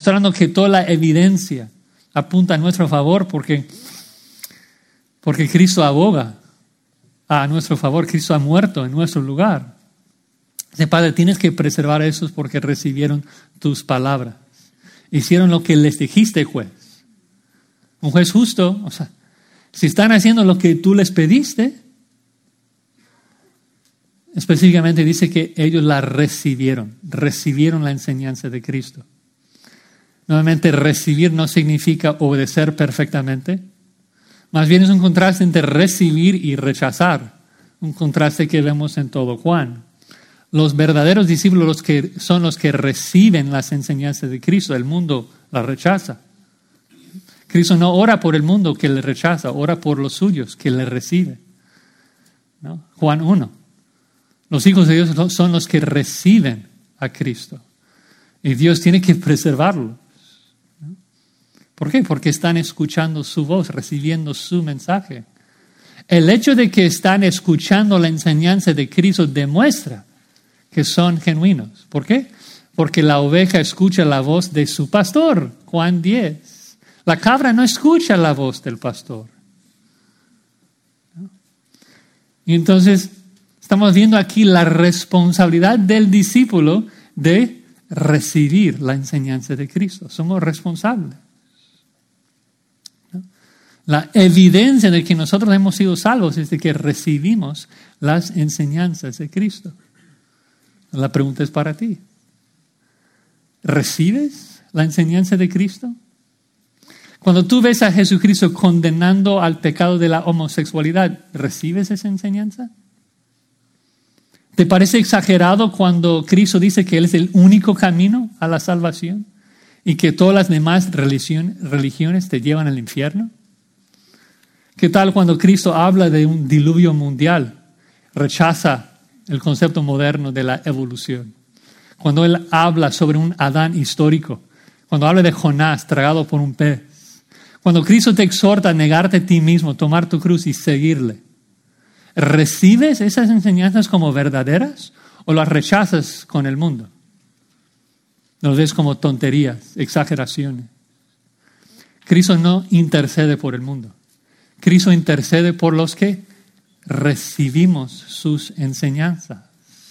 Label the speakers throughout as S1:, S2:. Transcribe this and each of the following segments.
S1: mostrando que toda la evidencia apunta a nuestro favor porque Cristo aboga a nuestro favor. Cristo ha muerto en nuestro lugar. Dice, Padre, tienes que preservar a esos porque recibieron tus palabras. Hicieron lo que les dijiste, juez. Un juez justo, o sea, si están haciendo lo que tú les pediste, específicamente dice que ellos la recibieron la enseñanza de Cristo. Nuevamente, recibir no significa obedecer perfectamente. Más bien es un contraste entre recibir y rechazar. Un contraste que vemos en todo Juan. Los verdaderos discípulos son los que reciben las enseñanzas de Cristo. El mundo las rechaza. Cristo no ora por el mundo que le rechaza, ora por los suyos que le reciben. ¿No? Juan 1. Los hijos de Dios son los que reciben a Cristo. Y Dios tiene que preservarlos. ¿No? ¿Por qué? Porque están escuchando su voz, recibiendo su mensaje. El hecho de que están escuchando la enseñanza de Cristo demuestra que son genuinos. ¿Por qué? Porque la oveja escucha la voz de su pastor. Juan 10. La cabra no escucha la voz del pastor. ¿No? Y entonces estamos viendo aquí la responsabilidad del discípulo de recibir la enseñanza de Cristo. Somos responsables. ¿No? La evidencia de que nosotros hemos sido salvos es de que recibimos las enseñanzas de Cristo. La pregunta es para ti. ¿Recibes la enseñanza de Cristo? Cuando tú ves a Jesucristo condenando al pecado de la homosexualidad, ¿recibes esa enseñanza? ¿Te parece exagerado cuando Cristo dice que Él es el único camino a la salvación y que todas las demás religiones te llevan al infierno? ¿Qué tal cuando Cristo habla de un diluvio mundial? Rechaza el concepto moderno de la evolución. Cuando Él habla sobre un Adán histórico, cuando habla de Jonás tragado por un pez, cuando Cristo te exhorta a negarte a ti mismo, tomar tu cruz y seguirle, ¿recibes esas enseñanzas como verdaderas o las rechazas con el mundo? Los ves como tonterías, exageraciones. Cristo no intercede por el mundo. Cristo intercede por los que recibimos sus enseñanzas.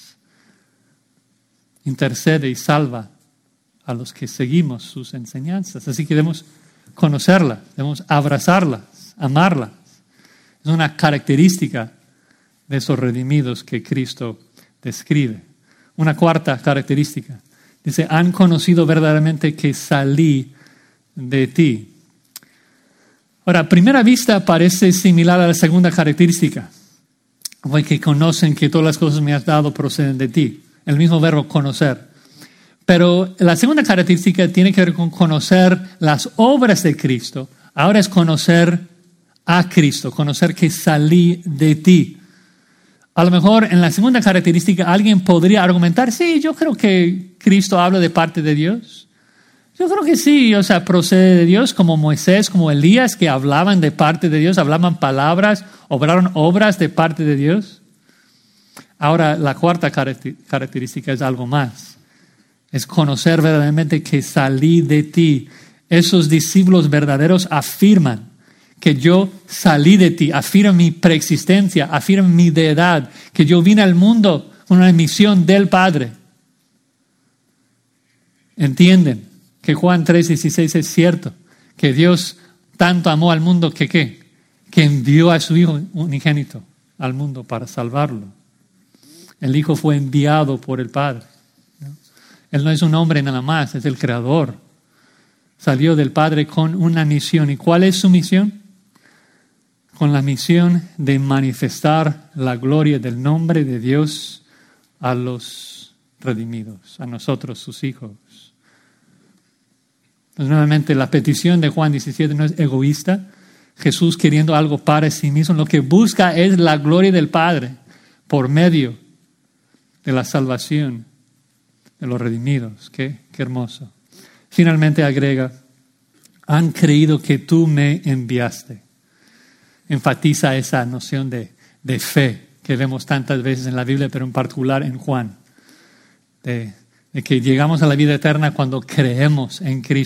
S1: Intercede y salva a los que seguimos sus enseñanzas. Así que debemos conocerlas, debemos abrazarlas, amarlas. Es una característica de esos redimidos que Cristo describe. Una cuarta característica. Dice, han conocido verdaderamente que salí de ti. Ahora, a primera vista parece similar a la segunda característica. Que conocen que todas las cosas me has dado proceden de ti. El mismo verbo conocer. Pero la segunda característica tiene que ver con conocer las obras de Cristo. Ahora es conocer a Cristo, conocer que salí de ti. A lo mejor en la segunda característica alguien podría argumentar, sí, yo creo que Cristo habla de parte de Dios. Yo creo que sí, o sea, procede de Dios, como Moisés, como Elías, que hablaban de parte de Dios, hablaban palabras, obraron obras de parte de Dios. Ahora, la cuarta característica es algo más. Es conocer verdaderamente que salí de ti. Esos discípulos verdaderos afirman que yo salí de ti, afirman mi preexistencia, afirman mi deidad, que yo vine al mundo con una misión del Padre. ¿Entienden que Juan 3:16 es cierto? Que Dios tanto amó al mundo que ¿qué? Que envió a su Hijo unigénito al mundo para salvarlo. El Hijo fue enviado por el Padre. ¿No? Él no es un hombre nada más, es el Creador. Salió del Padre con una misión. ¿Y cuál es su misión? Con la misión de manifestar la gloria del nombre de Dios a los redimidos, a nosotros, sus hijos. Entonces, nuevamente, la petición de Juan 17 no es egoísta. Jesús queriendo algo para sí mismo, lo que busca es la gloria del Padre por medio de la salvación de los redimidos. Qué hermoso. Finalmente agrega, han creído que tú me enviaste. Enfatiza esa noción de fe que vemos tantas veces en la Biblia, pero en particular en Juan. De que llegamos a la vida eterna cuando creemos en Cristo.